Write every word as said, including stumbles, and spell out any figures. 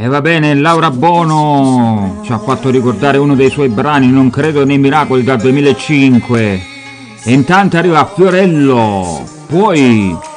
E va bene, Laura Bono ci ha fatto ricordare uno dei suoi brani, Non credo nei miracoli, dal duemilacinque. E intanto arriva Fiorello, poi